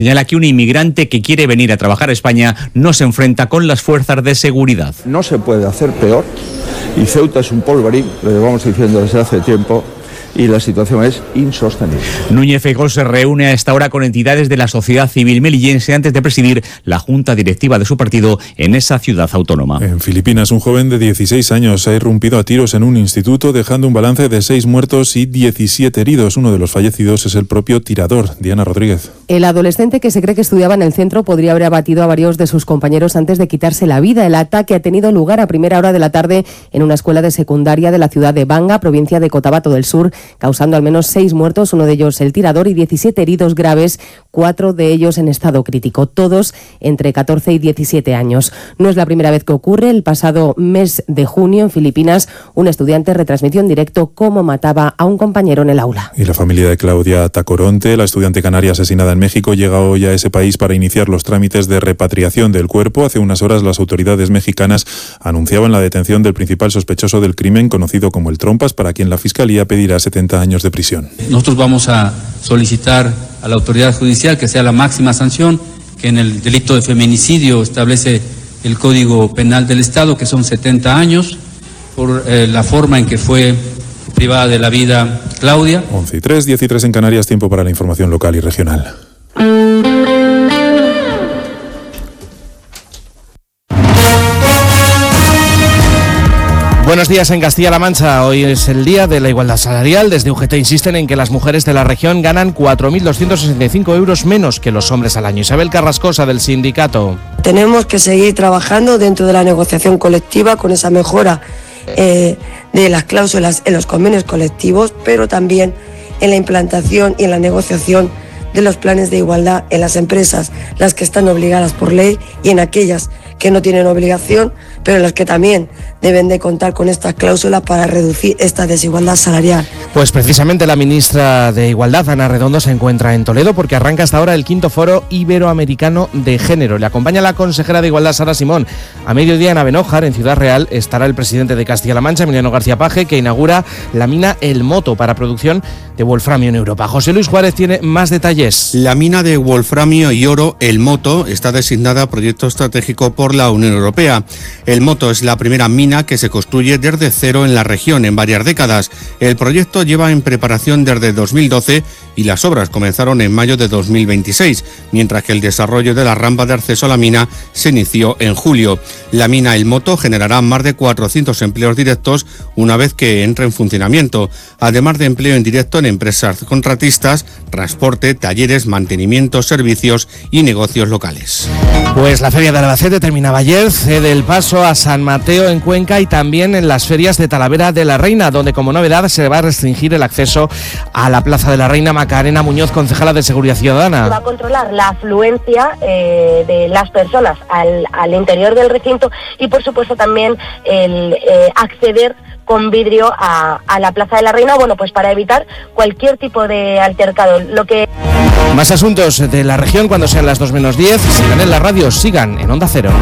Señala que un inmigrante que quiere venir a trabajar a España no se enfrenta con las fuerzas de seguridad. No se puede hacer peor y Ceuta es un polvorín, lo llevamos diciendo desde hace tiempo. Y la situación es insostenible. Núñez Feijóo se reúne a esta hora con entidades de la sociedad civil melillense antes de presidir la junta directiva de su partido en esa ciudad autónoma. En Filipinas, un joven de 16 años ha irrumpido a tiros en un instituto, dejando un balance de 6 muertos y 17 heridos. Uno de los fallecidos es el propio tirador, Diana Rodríguez. El adolescente, que se cree que estudiaba en el centro, podría haber abatido a varios de sus compañeros antes de quitarse la vida. El ataque ha tenido lugar a primera hora de la tarde en una escuela de secundaria de la ciudad de Banga, provincia de Cotabato del Sur, causando al menos 6 muertos, uno de ellos el tirador, y 17 heridos graves, 4 de ellos en estado crítico, todos entre 14 y 17 años. No es la primera vez que ocurre. El pasado mes de junio, en Filipinas, un estudiante retransmitió en directo cómo mataba a un compañero en el aula. Y la familia de Claudia Tacoronte, la estudiante canaria asesinada en México, llega hoy a ese país para iniciar los trámites de repatriación del cuerpo. Hace unas horas las autoridades mexicanas anunciaban la detención del principal sospechoso del crimen, conocido como el Trompas, para quien la Fiscalía pedirá 70 años de prisión. Nosotros vamos a solicitar a la autoridad judicial que sea la máxima sanción, que en el delito de feminicidio establece el Código Penal del Estado, que son 70 años, por la forma en que fue privada de la vida Claudia. 11:03, 10:03 en Canarias, tiempo para la información local y regional. Buenos días en Castilla-La Mancha. Hoy es el día de la igualdad salarial. Desde UGT insisten en que las mujeres de la región ganan 4.265 euros menos que los hombres al año. Isabel Carrascosa, del sindicato. Tenemos que seguir trabajando dentro de la negociación colectiva con esa mejora de las cláusulas en los convenios colectivos, pero también en la implantación y en la negociación de los planes de igualdad en las empresas, las que están obligadas por ley, y en aquellas que no tienen obligación, pero las que también deben de contar con estas cláusulas para reducir esta desigualdad salarial. Pues precisamente la ministra de Igualdad, Ana Redondo, se encuentra en Toledo porque arranca hasta ahora el 5º Foro Iberoamericano de Género. Le acompaña la consejera de Igualdad, Sara Simón. A mediodía en Abenójar, en Ciudad Real, estará el presidente de Castilla-La Mancha, Emiliano García Paje, que inaugura la mina El Moto para producción de wolframio en Europa. José Luis Juárez tiene más detalles. La mina de wolframio y oro El Moto está designada proyecto estratégico por la Unión Europea. El Moto es la primera mina que se construye desde cero en la región en varias décadas. El proyecto lleva en preparación desde 2012 y las obras comenzaron en mayo de 2026, mientras que el desarrollo de la rampa de acceso a la mina se inició en julio. La mina El Moto generará más de 400 empleos directos una vez que entre en funcionamiento, además de empleo indirecto en empresas contratistas, transporte, talleres, mantenimiento, servicios y negocios locales. Pues la Feria de Albacete terminaba ayer, cede el paso a San Mateo en Cuenca y también en las ferias de Talavera de la Reina, donde como novedad se va a restringir el acceso a la Plaza de la Reina. Macarena Muñoz, concejala de Seguridad Ciudadana. Va a controlar la afluencia de las personas al interior del recinto y por supuesto también el acceder con vidrio a la Plaza de la Reina, bueno, pues para evitar cualquier tipo de altercado. Más asuntos de la región cuando sean las 2:10. Sigan en la radio, sigan en Onda Cero.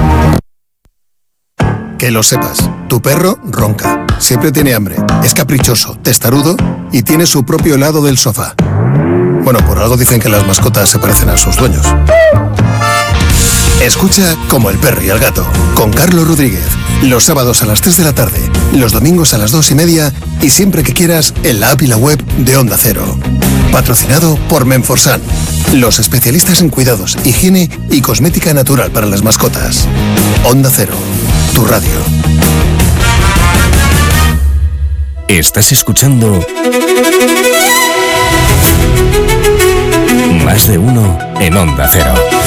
Que lo sepas, tu perro ronca, siempre tiene hambre, es caprichoso, testarudo y tiene su propio lado del sofá. Bueno, por algo dicen que las mascotas se parecen a sus dueños. Escucha Como el perro y el gato, con Carlos Rodríguez, los sábados a las 3 de la tarde, los domingos a las 2:30 y siempre que quieras en la app y la web de Onda Cero. Patrocinado por Menforsan, los especialistas en cuidados, higiene y cosmética natural para las mascotas. Onda Cero, tu radio. Estás escuchando Más de Uno en Onda Cero.